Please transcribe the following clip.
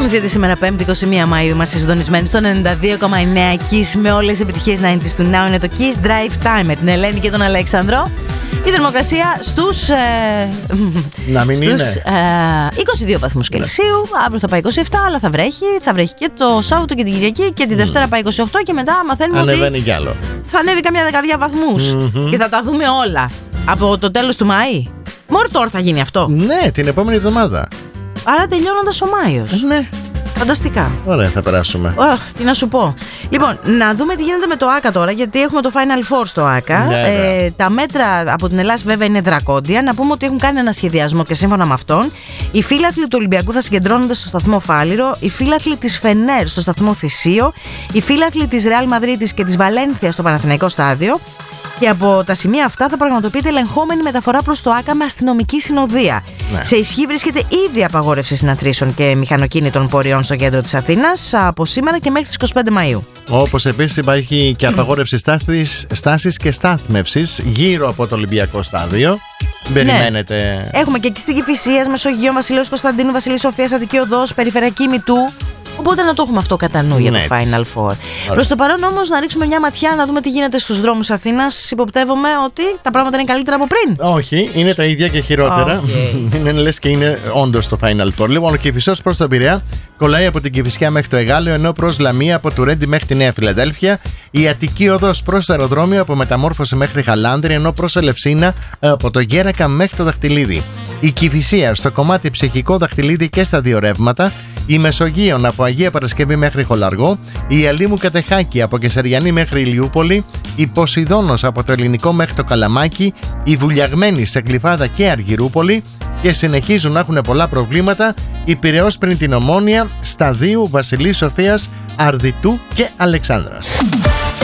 Συνεχίζεται σήμερα 5η 21 Μαΐου. Είμαστε συντονισμένοι στο 92,9 Kiss με όλες τις επιτυχίες 90's του Now. Είναι το Kiss Drive Time με την Ελένη και τον Αλέξανδρο. Η θερμοκρασία στους, να μην στους 22 βαθμούς Κελσίου. Αύριο θα πάει 27, αλλά θα βρέχει και το Σάββατο και την Κυριακή και τη Δευτέρα πάει 28 και μετά μαθαίνουμε ανεβαίνει ότι κι άλλο. θα ανέβει καμιά δεκαδιά βαθμούς και θα τα δούμε όλα από το τέλος του Μάη. Μόνο τώρα θα γίνει αυτό. Ναι, την επόμενη εβδομάδα. Άρα τελειώνοντας ο Μάιος. Ναι. Φανταστικά. Ωραία, θα περάσουμε. Τι να σου πω. Λοιπόν, να δούμε τι γίνεται με το ΆΚΑ τώρα, γιατί έχουμε το Final Four στο ΆΚΑ. Ναι, τα μέτρα από την Ελλάδα βέβαια είναι δρακόντια. Να πούμε ότι έχουν κάνει ένα σχεδιασμό και σύμφωνα με αυτόν, οι φύλαθλοι του Ολυμπιακού θα συγκεντρώνονται στο σταθμό Φάληρο, οι φύλαθλοι της Φενέρ στο σταθμό Θησίο, οι φύλαθλοι της Ρεάλ Μαδρίτης και της Βαλένθια στο Παναθηναϊκό στάδιο. Και από τα σημεία αυτά θα πραγματοποιείται ελεγχόμενη μεταφορά προς το ΆΚΑ με αστυνομική συνοδεία. Ναι. Σε ισχύ βρίσκεται ήδη απαγόρευση συναντρήσεων και μηχανοκίνητων πορεών στο κέντρο της Αθήνας από σήμερα και μέχρι τις 25 Μαΐου. Όπως επίσης υπάρχει και απαγόρευση στάσης και στάθμευσης γύρω από το Ολυμπιακό στάδιο. Περιμένετε. Ναι. Έχουμε και εκεί στην Κηφισίας, Μεσογείο, Βασιλέως Κωνσταντίνου, Βασιλή Σοφίας, Αττική Οδός, Περιφερειακή Μητού. Οπότε να το έχουμε αυτό κατά νου για το Final Four. Προς το παρόν όμως να ρίξουμε μια ματιά να δούμε τι γίνεται στους δρόμους Αθήνας. Υποπτεύομαι ότι τα πράγματα είναι καλύτερα από πριν. Όχι, είναι τα ίδια και χειρότερα. Είναι λες και είναι όντως το Final Four. Λοιπόν, ο Κηφισός προς τον Πειραιά κολλάει από την Κηφισιά μέχρι το Εγάλεο, ενώ προς Λαμία από του Ρέντι μέχρι τη Νέα Φιλαδέλφια. Η Αττική Οδός προς το αεροδρόμιο από Μεταμόρφωση μέχρι Χαλάνδρη, ενώ προς Ελευσίνα από το Γέρακα μέχρι το Δαχτυλίδι. Η Κηφισία στο κομμάτι ψυχικό Δαχτυλίδι και στα δύο ρεύματα. Η Μεσογείων από Αγία Παρασκευή μέχρι Χολαργό, η Ελίμου Κατεχάκη από Κεσαριανή μέχρι Ηλιούπολη, η Ποσειδώνος από το Ελληνικό μέχρι το Καλαμάκι, η Βουλιαγμένη σε Γλυφάδα και Αργυρούπολη και συνεχίζουν να έχουν πολλά προβλήματα η Πειραιώς πριν την Ομόνια, Σταδίου, Βασιλής Σοφίας, Αρδιτού και Αλεξάνδρας.